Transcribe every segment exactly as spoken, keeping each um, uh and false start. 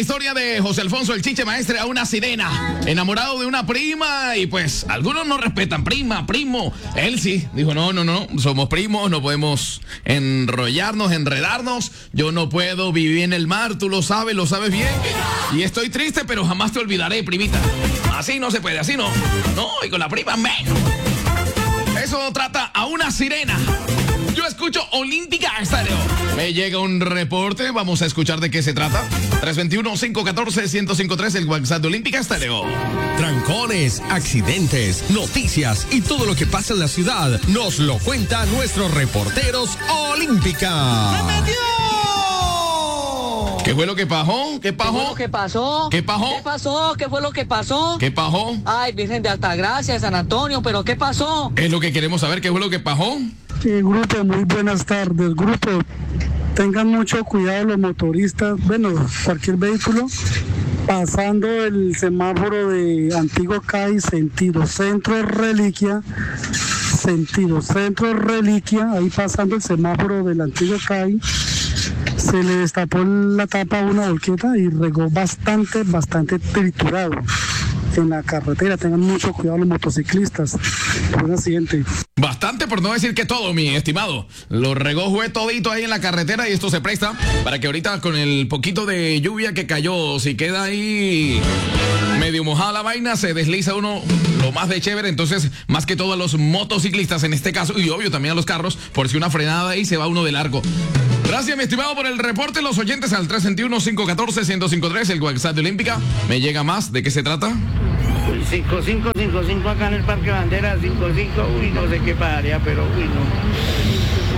historia de José Alfonso el Chiche Maestre a una sirena, enamorado de una prima y pues algunos no respetan, prima, primo. Él sí, dijo no, no, no, somos primos, no podemos enrollarnos, enredarnos. Yo no puedo vivir en el mar, tú lo sabes, lo sabes bien. Y estoy triste, pero jamás te olvidaré, primita. Así no se puede, así no. No, y con la prima, me. Eso trata a una sirena. Yo escucho Olímpica Estéreo. Me llega un reporte, vamos a escuchar de qué se trata. tres dos uno, cinco uno cuatro, uno cero cinco tres, el WhatsApp de Olímpica Estéreo. Trancones, accidentes, noticias y todo lo que pasa en la ciudad nos lo cuentan nuestros reporteros Olímpica. ¡Me metió! ¿Qué fue lo que pasó? ¿Qué pasó? ¿Qué pasó? ¿Qué pasó? ¿Qué pasó? ¿Qué fue lo que pasó? ¿Qué pasó? Ay, Virgen de Altagracia, San Antonio, ¿pero qué pasó? Es lo que queremos saber, ¿qué fue lo que pasó? Eh, grupo, muy buenas tardes. Grupo, tengan mucho cuidado los motoristas, bueno, cualquier vehículo, pasando el semáforo de Antiguo Cali, sentido Centro Reliquia, sentido Centro Reliquia, ahí pasando el semáforo del Antiguo Cali, se le destapó la tapa a una volqueta y regó bastante, bastante triturado en la carretera. Tengan mucho cuidado los motociclistas. Un accidente. Bastante, por no decir que todo, mi estimado. Lo regó fue todito ahí en la carretera y esto se presta para que ahorita con el poquito de lluvia que cayó, si queda ahí medio mojada la vaina, se desliza uno lo más de chévere. Entonces, más que todo a los motociclistas en este caso, y obvio también a los carros, por si una frenada ahí se va uno de largo. Gracias, mi estimado, por el reporte. Los oyentes al tres dos uno, cinco uno cuatro, uno cero cinco tres, el WhatsApp de Olímpica. Me llega más. ¿De qué se trata? cinco cinco cinco cinco acá en el Parque Bandera, cinco cinco, uy, no sé qué pasaría, pero uy, no.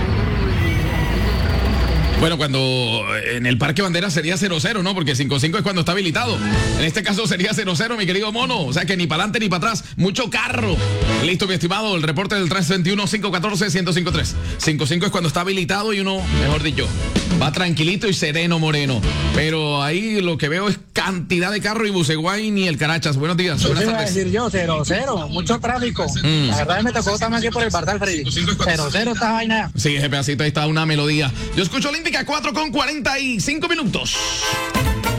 Bueno, cuando en el Parque Bandera sería cero cero, ¿no? Porque cinco cinco es cuando está habilitado. En este caso sería cero cero, mi querido mono. O sea que ni para adelante ni para atrás. Mucho carro. Listo, mi estimado. El reporte del tres dos uno, cinco uno cuatro, uno cero cinco tres. cinco cinco es cuando está habilitado y uno, mejor dicho, va tranquilito y sereno, moreno. Pero ahí lo que veo es cantidad de carro y Buceguay ni el Carachas. Buenos días. ¿Qué Buenas iba a tardes. decir yo? Cero, cero. Mucho tráfico. Mm. La verdad me tocó también aquí por el Bardal, Freddy. Cero, cero esta vaina. Sí, ese pedacito ahí está una melodía. Yo escucho Olímpica cuatro con cuarenta y cinco minutos.